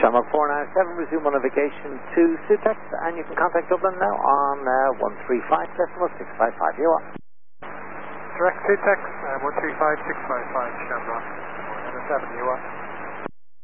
Shamrock 497, resume on navigation to Sutex, and you can contact Dublin now on 135.655. You are. Direct Sutex, 135.655, Shamrock 497, you are.